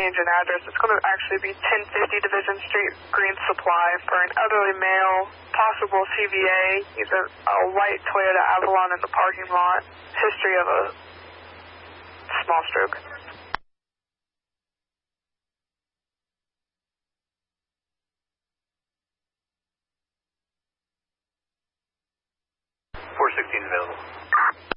change in address. It's going to actually be 1050 Division Street, Green Supply, for an elderly male, possible CVA. He's a white Toyota Avalon in the parking lot. History of a small stroke. .416 available.